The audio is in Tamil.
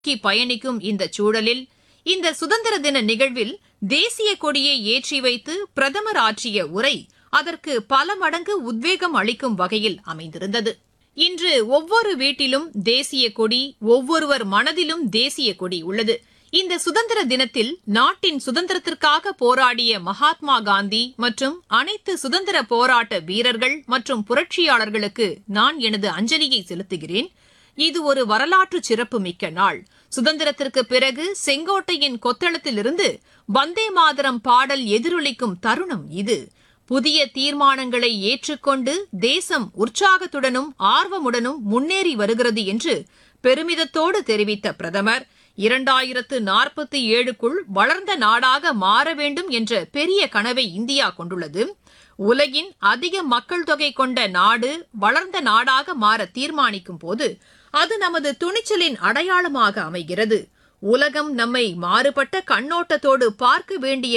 பயணிக்கும் இந்த சூழலில் இந்த சுதந்திர தின நிகழ்வில் தேசிய கொடியை ஏற்றி வைத்து பிரதமர் ஆற்றிய உரை அதற்கு பல மடங்கு உத்வேகம் அளிக்கும் வகையில் அமைந்திருந்தது. இன்று ஒவ்வொரு வீட்டிலும் தேசிய கொடி, ஒவ்வொருவர் மனதிலும் தேசிய கொடி உள்ளது. இந்த சுதந்திர தினத்தில் நாட்டின் சுதந்திரத்திற்காக போராடிய மகாத்மா காந்தி மற்றும் அனைத்து சுதந்திர போராட்ட வீரர்கள் மற்றும் புரட்சியாளர்களுக்கு நான் எனது அஞ்சலியை செலுத்துகிறேன். இது ஒரு வரலாற்று சிறப்புமிக்க நாள். சுதந்திரத்திற்கு பிறகு செங்கோட்டையின் கொத்தளத்திலிருந்து வந்தே மாதரம் பாடல் எதிரொலிக்கும் தருணம் இது. புதிய தீர்மானங்களை ஏற்றுக்கொண்டு தேசம் உற்சாகத்துடனும் ஆர்வமுடனும் முன்னேறி வருகிறது என்று பெருமிதத்தோடு தெரிவித்த பிரதமர் 2047க்குள் வளர்ந்த நாடாக மாற வேண்டும் என்ற பெரிய கனவை இந்தியா கொண்டுள்ளது. உலகின் அதிக மக்கள் தொகை கொண்ட நாடு வளர்ந்த நாடாக மாற தீர்மானிக்கும் போது அது நமது துணிச்சலின் அடையாளமாக அமைகிறது. உலகம் நம்மை மாறுபட்ட கண்ணோட்டத்தோடு பார்க்க வேண்டிய